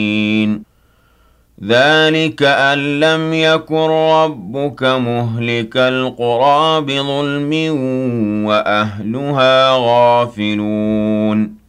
ذلك أن لم يكن ربك مهلك القرى بظلم وأهلها غافلون